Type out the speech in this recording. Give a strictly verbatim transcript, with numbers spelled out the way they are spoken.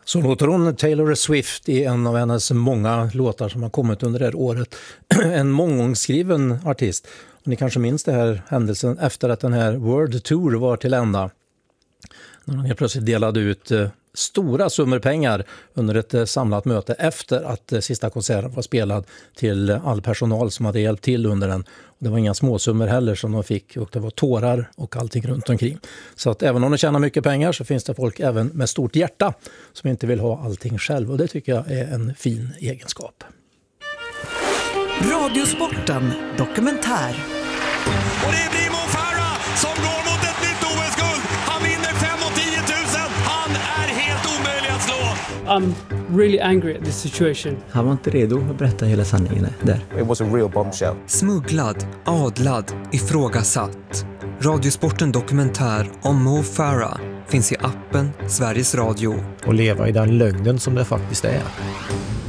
Så låter hon Taylor Swift i en av hennes många låtar som har kommit under det här året. En mångångsskriven artist. Och ni kanske minns det här händelsen efter att den här World Tour var till ända. När hon helt plötsligt delade ut eh, stora summor pengar under ett eh, samlat möte efter att eh, sista konserten var spelad till eh, all personal som hade hjälpt till under den. Och det var inga småsummor heller som de fick och det var tårar och allting runt omkring. Så att även om de tjänar mycket pengar så finns det folk även med stort hjärta som inte vill ha allting själv och det tycker jag är en fin egenskap. Radiosporten dokumentär. Och det blir Mo Farah som går mot ett nytt O S-guld. Han vinner fem och tio tusen. Han är helt omöjlig att slå. I'm really angry at this situation. Han var inte redo att berätta hela sanningen där. It was a real bombshell. Smugglad, adlad, ifrågasatt. Radiosporten dokumentär om Mo Farah finns i appen Sveriges Radio. Och leva i den lögnen som det faktiskt är.